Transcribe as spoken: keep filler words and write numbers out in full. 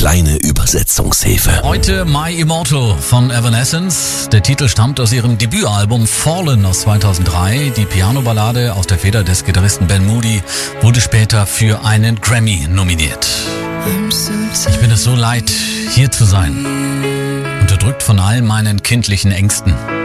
kleine Übersetzungshilfe. Heute My Immortal von Evanescence. Der Titel stammt aus ihrem Debütalbum Fallen aus zweitausenddrei. Die Piano-Ballade aus der Feder des Gitarristen Ben Moody wurde später für einen Grammy nominiert. Ich bin es so leid, hier zu sein, unterdrückt von all meinen kindlichen Ängsten.